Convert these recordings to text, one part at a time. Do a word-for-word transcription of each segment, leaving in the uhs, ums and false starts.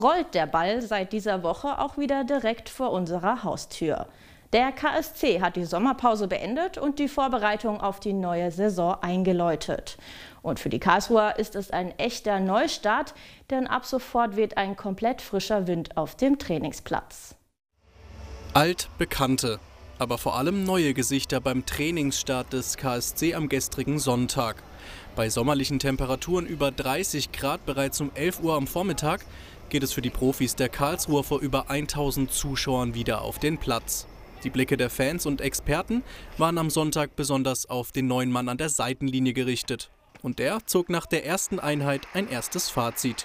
rollt der Ball seit dieser Woche auch wieder direkt vor unserer Haustür. Der K S C hat die Sommerpause beendet und die Vorbereitung auf die neue Saison eingeläutet. Und für die Karlsruher ist es ein echter Neustart, denn ab sofort weht ein komplett frischer Wind auf dem Trainingsplatz. Altbekannte, aber vor allem neue Gesichter beim Trainingsstart des K S C am gestrigen Sonntag. Bei sommerlichen Temperaturen über dreißig Grad bereits um elf Uhr am Vormittag geht es für die Profis der Karlsruher vor über tausend Zuschauern wieder auf den Platz. Die Blicke der Fans und Experten waren am Sonntag besonders auf den neuen Mann an der Seitenlinie gerichtet. Und der zog nach der ersten Einheit ein erstes Fazit.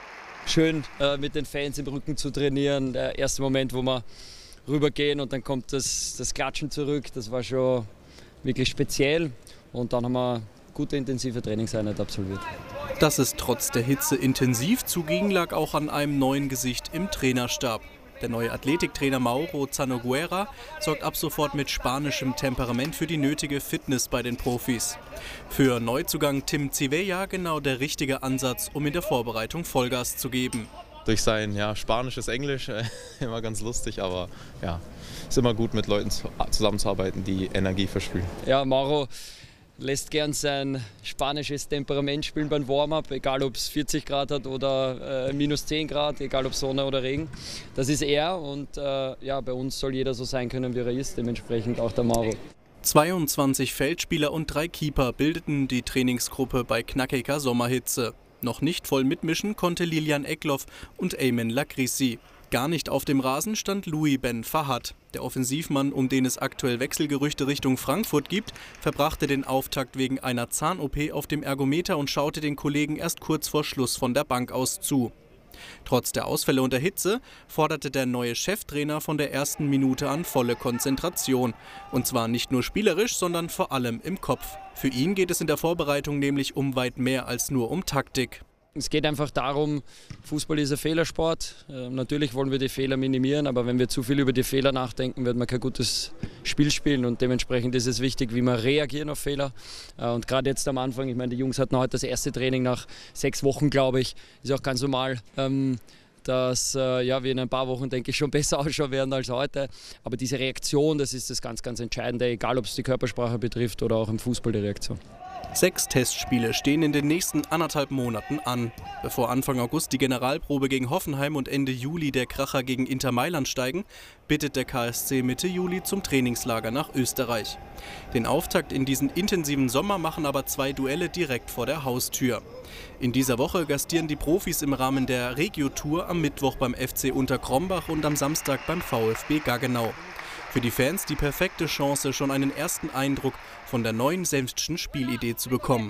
Schön äh, mit den Fans im Rücken zu trainieren. Der erste Moment, wo wir rübergehen und dann kommt das, das Klatschen zurück. Das war schon wirklich speziell. Und dann haben wir gute intensive Trainingseinheit absolviert. Dass es trotz der Hitze intensiv zuging, lag auch an einem neuen Gesicht im Trainerstab. Der neue Athletiktrainer Mauro Zanoguera sorgt ab sofort mit spanischem Temperament für die nötige Fitness bei den Profis. Für Neuzugang Tim Zivella genau der richtige Ansatz, um in der Vorbereitung Vollgas zu geben. Durch sein ja, spanisches Englisch äh, immer ganz lustig, aber ja, ist immer gut mit Leuten zusammenzuarbeiten, die Energie versprühen. Ja, Mauro lässt gern sein spanisches Temperament spielen beim Warm-up, egal ob es vierzig Grad hat oder äh, minus zehn Grad, egal ob Sonne oder Regen. Das ist er und äh, ja, bei uns soll jeder so sein können, wie er ist, dementsprechend auch der Mauro. zweiundzwanzig Feldspieler und drei Keeper bildeten die Trainingsgruppe bei knackiger Sommerhitze. Noch nicht voll mitmischen konnte Lilian Eckloff und Ayman Lakrissi. Gar nicht auf dem Rasen stand Louis Ben Fahad. Der Offensivmann, um den es aktuell Wechselgerüchte Richtung Frankfurt gibt, verbrachte den Auftakt wegen einer Zahn-O P auf dem Ergometer und schaute den Kollegen erst kurz vor Schluss von der Bank aus zu. Trotz der Ausfälle und der Hitze forderte der neue Cheftrainer von der ersten Minute an volle Konzentration. Und zwar nicht nur spielerisch, sondern vor allem im Kopf. Für ihn geht es in der Vorbereitung nämlich um weit mehr als nur um Taktik. Es geht einfach darum, Fußball ist ein Fehlersport. Äh, natürlich wollen wir die Fehler minimieren, aber wenn wir zu viel über die Fehler nachdenken, wird man kein gutes Spiel spielen. Und dementsprechend ist es wichtig, wie wir reagieren auf Fehler. Äh, und gerade jetzt am Anfang, ich meine, die Jungs hatten heute das erste Training nach sechs Wochen, glaube ich. Ist auch ganz normal, ähm, dass äh, ja, wir in ein paar Wochen, denke ich, schon besser ausschauen werden als heute. Aber diese Reaktion, das ist das ganz, ganz Entscheidende, egal ob es die Körpersprache betrifft oder auch im Fußball die Reaktion. Sechs Testspiele stehen in den nächsten anderthalb Monaten an. Bevor Anfang August die Generalprobe gegen Hoffenheim und Ende Juli der Kracher gegen Inter Mailand steigen, bittet der K S C Mitte Juli zum Trainingslager nach Österreich. Den Auftakt in diesen intensiven Sommer machen aber zwei Duelle direkt vor der Haustür. In dieser Woche gastieren die Profis im Rahmen der Regio-Tour am Mittwoch beim F C Unterkrombach und am Samstag beim VfB Gaggenau. Für die Fans die perfekte Chance, schon einen ersten Eindruck von der neuen Senftschen Spielidee zu bekommen.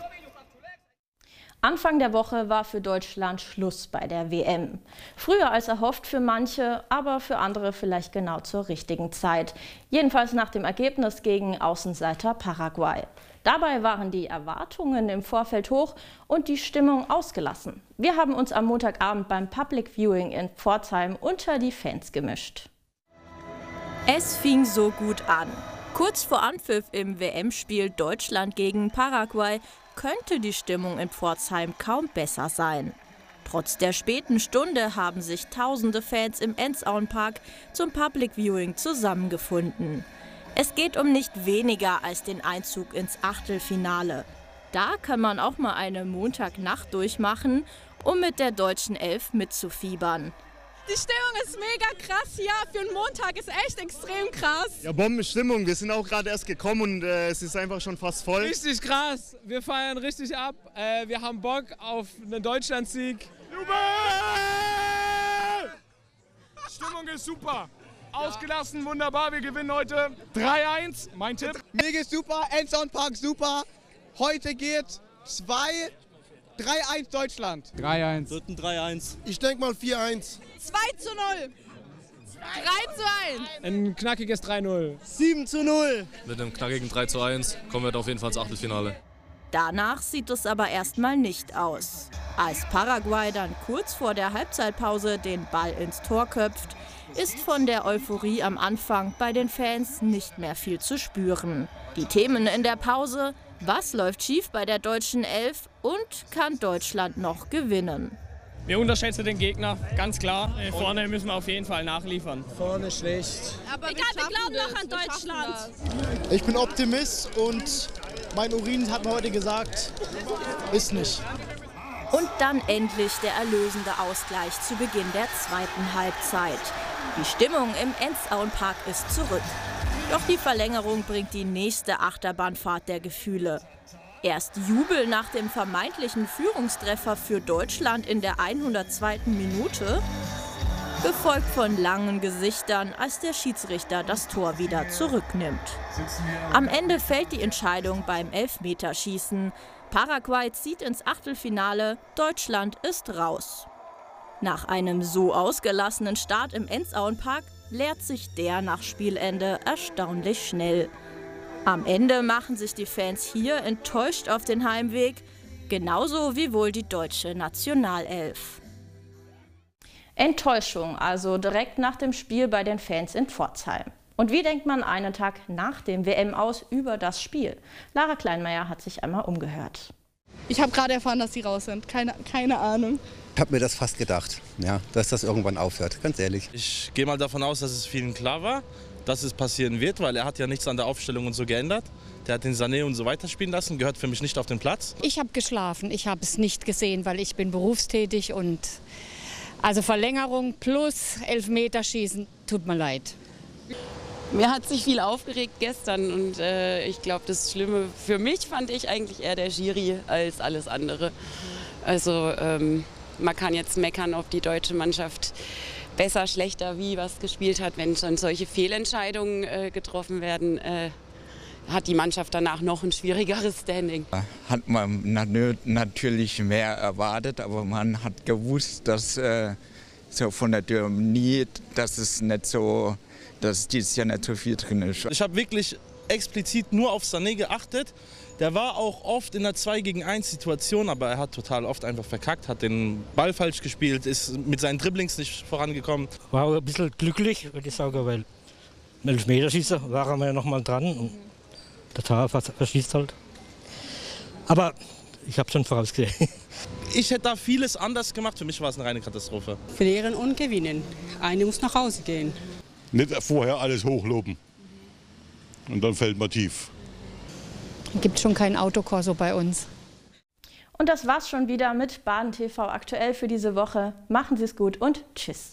Anfang der Woche war für Deutschland Schluss bei der W M. Früher als erhofft für manche, aber für andere vielleicht genau zur richtigen Zeit. Jedenfalls nach dem Ergebnis gegen Außenseiter Paraguay. Dabei waren die Erwartungen im Vorfeld hoch und die Stimmung ausgelassen. Wir haben uns am Montagabend beim Public Viewing in Pforzheim unter die Fans gemischt. Es fing so gut an. Kurz vor Anpfiff im W M-Spiel Deutschland gegen Paraguay könnte die Stimmung in Pforzheim kaum besser sein. Trotz der späten Stunde haben sich tausende Fans im Enzauenpark zum Public Viewing zusammengefunden. Es geht um nicht weniger als den Einzug ins Achtelfinale. Da kann man auch mal eine Montagnacht durchmachen, um mit der deutschen Elf mitzufiebern. Die Stimmung ist mega krass hier. Für einen Montag ist echt extrem krass. Ja, Bombenstimmung. Wir sind auch gerade erst gekommen und äh, es ist einfach schon fast voll. Richtig krass. Wir feiern richtig ab. Äh, wir haben Bock auf einen Deutschlandsieg. Jubel! Stimmung ist super. Ausgelassen, wunderbar. Wir gewinnen heute drei eins. Mein Tipp. Mir geht's super. Enzauenpark super. Heute geht zwei drei eins Deutschland. drei eins. Wird ein drei eins. Ich denke mal vier eins. zwei zu null. drei zu eins. Ein knackiges drei null. sieben zu null. Mit einem knackigen drei zu eins kommen wir auf jeden Fall ins Achtelfinale. Danach sieht es aber erstmal nicht aus. Als Paraguay dann kurz vor der Halbzeitpause den Ball ins Tor köpft, ist von der Euphorie am Anfang bei den Fans nicht mehr viel zu spüren. Die Themen in der Pause: Was läuft schief bei der deutschen Elf und kann Deutschland noch gewinnen? Wir unterschätzen den Gegner, ganz klar. Äh, vorne müssen wir auf jeden Fall nachliefern. Vorne schlecht. Aber Egal, wir, wir glauben noch an Deutschland. Ich bin Optimist und mein Urin hat mir heute gesagt, ist nicht. Und dann endlich der erlösende Ausgleich zu Beginn der zweiten Halbzeit. Die Stimmung im Enzauenpark ist zurück. Doch die Verlängerung bringt die nächste Achterbahnfahrt der Gefühle. Erst Jubel nach dem vermeintlichen Führungstreffer für Deutschland in der hundertzweiten Minute, gefolgt von langen Gesichtern, als der Schiedsrichter das Tor wieder zurücknimmt. Am Ende fällt die Entscheidung beim Elfmeterschießen. Paraguay zieht ins Achtelfinale, Deutschland ist raus. Nach einem so ausgelassenen Start im Enzauenpark leert sich der nach Spielende erstaunlich schnell. Am Ende machen sich die Fans hier enttäuscht auf den Heimweg, genauso wie wohl die deutsche Nationalelf. Enttäuschung, also direkt nach dem Spiel bei den Fans in Pforzheim. Und wie denkt man einen Tag nach dem W M aus über das Spiel? Lara Kleinmeier hat sich einmal umgehört. Ich habe gerade erfahren, dass sie raus sind. Keine, keine Ahnung. Ich habe mir das fast gedacht, ja, dass das irgendwann aufhört, ganz ehrlich. Ich gehe mal davon aus, dass es vielen klar war, dass es passieren wird, weil er hat ja nichts an der Aufstellung und so geändert. Der hat den Sané und so weiterspielen lassen, gehört für mich nicht auf den Platz. Ich habe geschlafen, ich habe es nicht gesehen, weil ich bin berufstätig und also Verlängerung plus Elfmeterschießen, tut mir leid. Mir hat sich viel aufgeregt gestern und äh, ich glaube, das Schlimme für mich fand ich eigentlich eher der Schiri als alles andere. Also ähm, man kann jetzt meckern, ob die deutsche Mannschaft besser, schlechter, wie was gespielt hat. Wenn schon solche Fehlentscheidungen äh, getroffen werden, äh, hat die Mannschaft danach noch ein schwierigeres Standing. Hat man natürlich mehr erwartet, aber man hat gewusst, dass äh, so von der Dynamik, dass es nicht so, dass dieses Jahr nicht so viel drin ist. Ich habe wirklich explizit nur auf Sané geachtet. Der war auch oft in einer zwei gegen eins Situation, aber er hat total oft einfach verkackt, hat den Ball falsch gespielt, ist mit seinen Dribblings nicht vorangekommen. War ein bisschen glücklich, würde ich sagen, weil im Elfmeterschießen waren wir ja noch mal dran und der Tor verschießt halt. Aber ich habe schon vorausgesehen. Ich hätte da vieles anders gemacht, für mich war es eine reine Katastrophe. Verlieren und gewinnen. Eine muss nach Hause gehen. Nicht vorher alles hochloben und dann fällt man tief. Es gibt schon keinen Autokorso bei uns. Und das war's schon wieder mit Baden T V aktuell für diese Woche. Machen Sie es gut und tschüss.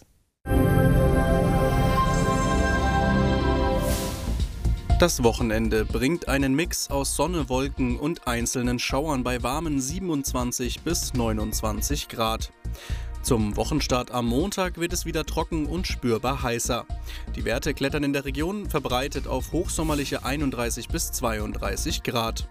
Das Wochenende bringt einen Mix aus Sonne, Wolken und einzelnen Schauern bei warmen siebenundzwanzig bis neunundzwanzig Grad. Zum Wochenstart am Montag wird es wieder trocken und spürbar heißer. Die Werte klettern in der Region verbreitet auf hochsommerliche einunddreißig bis zweiunddreißig Grad.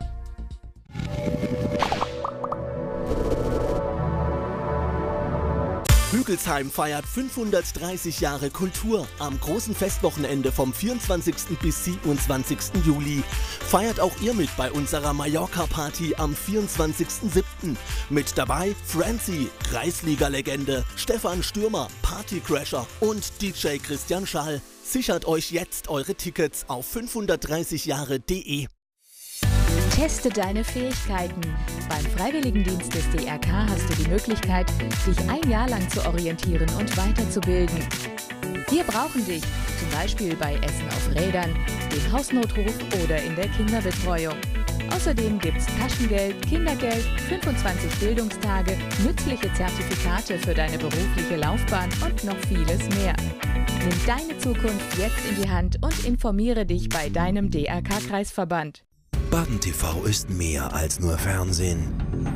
Hügelsheim feiert fünfhundertdreißig Jahre Kultur am großen Festwochenende vom vierundzwanzigsten bis siebenundzwanzigsten Juli. Feiert auch ihr mit bei unserer Mallorca-Party am vierundzwanzigsten siebten Mit dabei Francie, Kreisliga-Legende, Stefan Stürmer, Partycrasher und D J Christian Schall. Sichert euch jetzt eure Tickets auf fünfhundertdreißig Jahre punkt de. Teste deine Fähigkeiten. Beim Freiwilligendienst des D R K hast du die Möglichkeit, dich ein Jahr lang zu orientieren und weiterzubilden. Wir brauchen dich, zum Beispiel bei Essen auf Rädern, dem Hausnotruf oder in der Kinderbetreuung. Außerdem gibt's Taschengeld, Kindergeld, fünfundzwanzig Bildungstage, nützliche Zertifikate für deine berufliche Laufbahn und noch vieles mehr. Nimm deine Zukunft jetzt in die Hand und informiere dich bei deinem D R K-Kreisverband. Baden T V ist mehr als nur Fernsehen.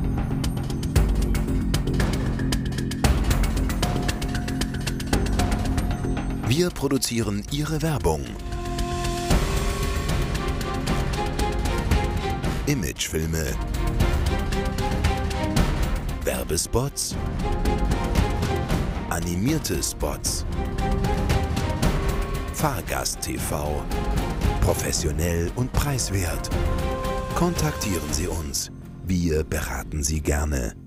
Wir produzieren Ihre Werbung. Imagefilme, Werbespots, animierte Spots, Fahrgast-T V, professionell und preiswert. Kontaktieren Sie uns. Wir beraten Sie gerne.